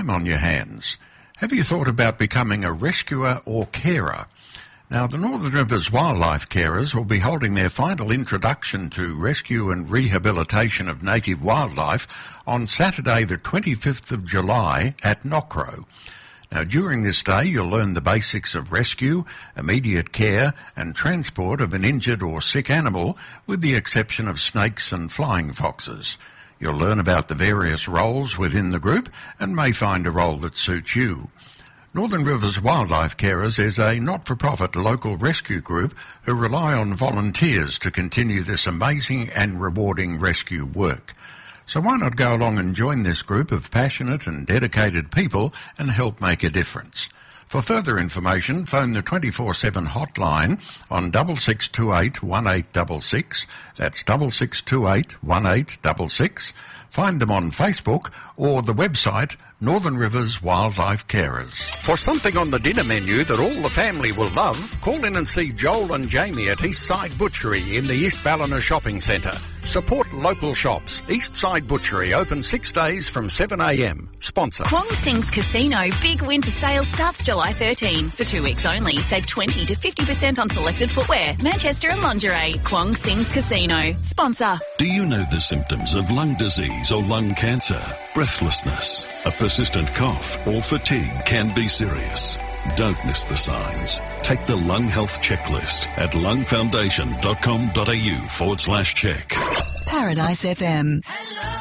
time on your hands. Have you thought about becoming a rescuer or carer? Now, the Northern Rivers Wildlife Carers will be holding their final introduction to rescue and rehabilitation of native wildlife on Saturday the 25th of July at Knockrow. Now, during this day, you'll learn the basics of rescue, immediate care and transport of an injured or sick animal, with the exception of snakes and flying foxes. You'll learn about the various roles within the group and may find a role that suits you. Northern Rivers Wildlife Carers is a not-for-profit local rescue group who rely on volunteers to continue this amazing and rewarding rescue work. So why not go along and join this group of passionate and dedicated people and help make a difference? For further information, phone the 24/7 hotline on 6628 1866. That's 6628 1866. Find them on Facebook or the website Northern Rivers Wildlife Carers. For something on the dinner menu that all the family will love, call in and see Joel and Jamie at Eastside Butchery in the East Ballina Shopping Centre. Support local shops. Eastside Butchery open 6 days from 7 a.m. Sponsor. Kwong Sing's Casino Big Winter Sale starts July 13. For 2 weeks only, save 20 to 50% on selected footwear, Manchester and lingerie. Kwong Sing's Casino. Sponsor. Do you know the symptoms of lung disease or lung cancer? Breathlessness, a persistent cough or fatigue can be serious. Don't miss the signs. Take the Lung Health Checklist at lungfoundation.com.au/check. Paradise FM.